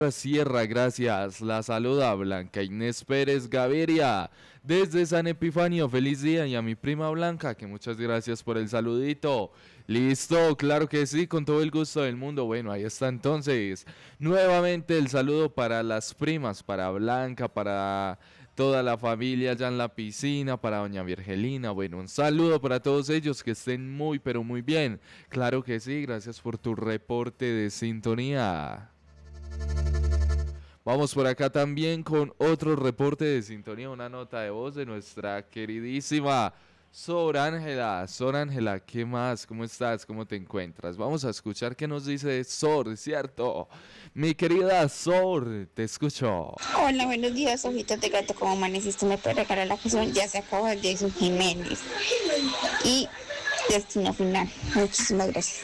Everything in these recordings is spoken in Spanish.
Sierra, gracias. La saluda Blanca Inés Pérez Gaviria desde San Epifanio. Feliz día y a mi prima Blanca, que muchas gracias por el saludito. Listo, claro que sí, con todo el gusto del mundo. Bueno, ahí está entonces. Nuevamente el saludo para las primas, para Blanca, para toda la familia allá en la piscina, para doña Virgelina. Bueno, un saludo para todos ellos, que estén muy, pero muy bien. Claro que sí, gracias por tu reporte de sintonía. Vamos por acá también con otro reporte de sintonía, una nota de voz de nuestra queridísima Sor Ángela. Sor Ángela, ¿qué más? ¿Cómo estás? ¿Cómo te encuentras? Vamos a escuchar qué nos dice Sor, ¿cierto? Mi querida Sor, te escucho. Hola, buenos días, ojitos de gato. ¿Cómo amaneciste? Me puede regalar la canción. Ya se acabó el Jason Jiménez y Destino Final. Muchísimas gracias.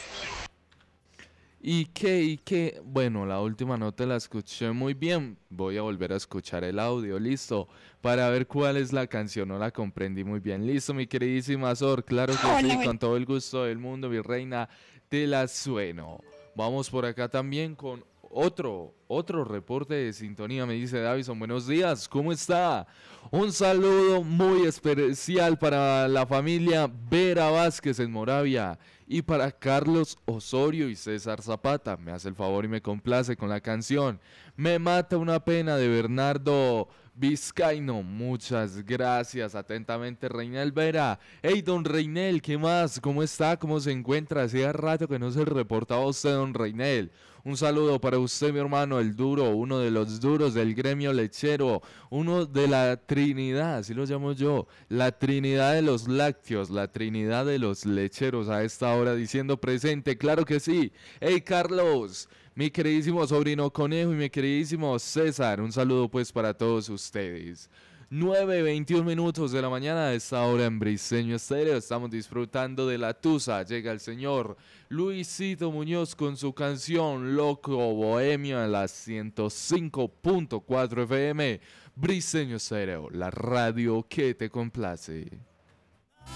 Y qué, bueno, la última nota la escuché muy bien. Voy a volver a escuchar el audio, listo, para ver cuál es la canción. No la comprendí muy bien. Listo, mi queridísima Sor, claro que Hola, sí, con todo el gusto del mundo, mi reina, te la sueno. Vamos por acá también con otro reporte de sintonía. Me dice Davison, buenos días, ¿cómo está? Un saludo muy especial para la familia Vera Vázquez en Moravia y para Carlos Osorio y César Zapata. Me hace el favor y me complace con la canción Me mata una pena de Bernardo Vizcaíno. Muchas gracias. Atentamente, Reinel Vera. Hey, don Reinel, ¿qué más? ¿Cómo está? ¿Cómo se encuentra? Hacía rato que no se reportaba usted, don Reinel. Un saludo para usted, mi hermano, el duro, uno de los duros del gremio lechero, uno de la Trinidad, así lo llamo yo, la Trinidad de los lácteos, la Trinidad de los lecheros a esta hora diciendo presente, claro que sí. Hey, Carlos, mi queridísimo sobrino Conejo y mi queridísimo César, un saludo pues para todos ustedes. 9:21 de la mañana a esta hora en Briseño Estéreo. Estamos disfrutando de la Tusa. Llega el señor Luisito Muñoz con su canción Loco Bohemio en las 105.4 FM. Briseño Estéreo, la radio que te complace.